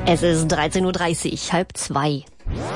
Es ist 13:30 Uhr, 1:30.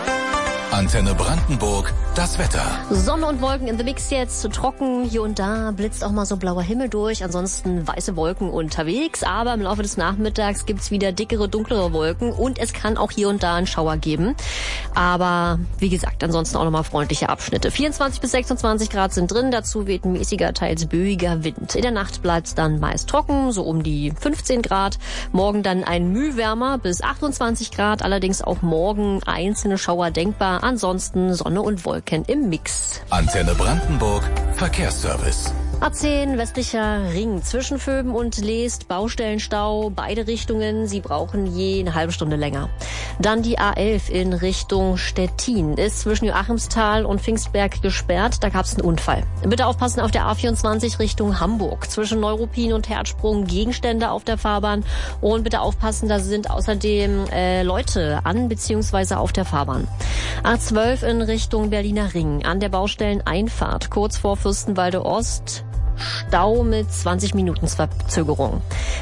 Antenne Brandenburg, das Wetter. Sonne und Wolken in the Mix jetzt, trocken, hier und da blitzt auch mal so blauer Himmel durch, ansonsten weiße Wolken unterwegs, aber im Laufe des Nachmittags gibt's wieder dickere, dunklere Wolken und es kann auch hier und da einen Schauer geben. Aber wie gesagt, ansonsten auch nochmal freundliche Abschnitte. 24 bis 26 Grad sind drin, dazu weht ein mäßiger, teils böiger Wind. In der Nacht bleibt's dann meist trocken, so um die 15 Grad. Morgen dann ein Mühe wärmer bis 28 Grad, allerdings auch morgen einzelne Schauer denkbar. Ansonsten Sonne und Wolken im Mix. Antenne Brandenburg, Verkehrsservice. A10 westlicher Ring zwischen Vöben und Leest, Baustellenstau, beide Richtungen, sie brauchen je eine halbe Stunde länger. Dann die A11 in Richtung Stettin, ist zwischen Joachimsthal und Pfingstberg gesperrt, da gab es einen Unfall. Bitte aufpassen auf der A24 Richtung Hamburg, zwischen Neuruppin und Herzsprung Gegenstände auf der Fahrbahn und bitte aufpassen, da sind außerdem Leute an bzw. auf der Fahrbahn. A12 in Richtung Berliner Ring, an der Baustelleneinfahrt, kurz vor Fürstenwalde Ost, Stau mit 20 Minuten Verzögerung.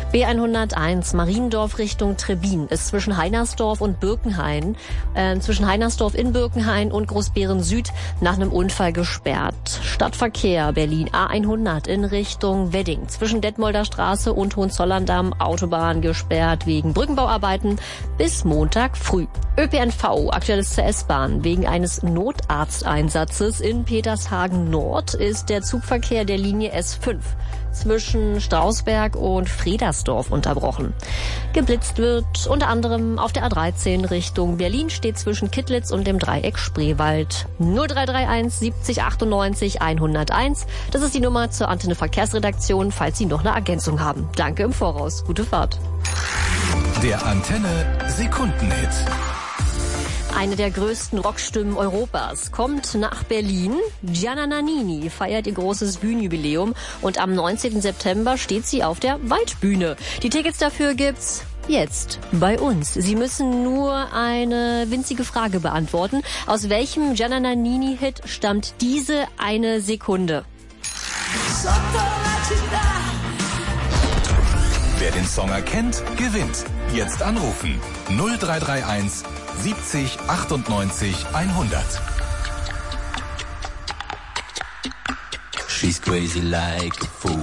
B101 Mariendorf Richtung Trebbin ist zwischen Heinersdorf und Birkenhain, zwischen Heinersdorf in Birkenhain und Großbeeren Süd nach einem Unfall gesperrt. Stadtverkehr Berlin A100 in Richtung Wedding zwischen Detmolder Straße und Hohenzollern-Damm Autobahn gesperrt wegen Brückenbauarbeiten bis Montag früh. ÖPNV, aktuelles zur S-Bahn. Wegen eines Notarzteinsatzes in Petershagen Nord ist der Zugverkehr der Linie S5 zwischen Strausberg und Fredersdorf unterbrochen. Geblitzt wird unter anderem auf der A13 Richtung Berlin, steht zwischen Kittlitz und dem Dreieck Spreewald. 0331 70 98 101. Das ist die Nummer zur Antenne Verkehrsredaktion, falls Sie noch eine Ergänzung haben. Danke im Voraus. Gute Fahrt. Der Antenne Sekundenhit. Eine der größten Rockstimmen Europas kommt nach Berlin. Gianna Nannini feiert ihr großes Bühnenjubiläum und am 19. September steht sie auf der Waldbühne. Die Tickets dafür gibt's jetzt bei uns. Sie müssen nur eine winzige Frage beantworten. Aus welchem Gianna Nannini-Hit stammt diese eine Sekunde? Wer den Song erkennt, gewinnt. Jetzt anrufen. 0331 70 98 100. She's crazy like a fool.